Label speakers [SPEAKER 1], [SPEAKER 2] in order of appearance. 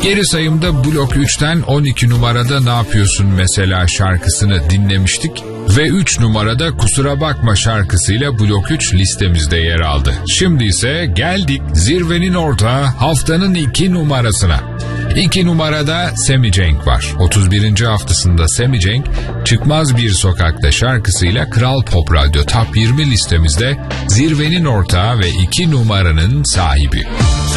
[SPEAKER 1] Geri sayımda Blok 3'ten 12 numarada Ne Yapıyorsun Mesela şarkısını dinlemiştik. Ve 3 numarada Kusura Bakma şarkısıyla Blok 3 listemizde yer aldı. Şimdi ise geldik zirvenin ortağı haftanın 2 numarasına. 2 numarada Sammy Cenk var. 31. haftasında Sammy Cenk, Çıkmaz Bir Sokakta şarkısıyla Kral Pop Radyo Top 20 listemizde zirvenin ortağı ve 2 numaranın sahibi.